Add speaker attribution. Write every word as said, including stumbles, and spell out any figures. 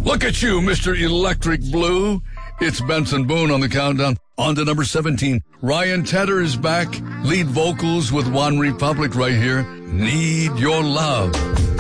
Speaker 1: Look at you, Mister Electric Blue. It's Benson Boone on the countdown. On to number seventeen. Ryan Tedder is back. Lead vocals with One Republic right here. Need Your Love.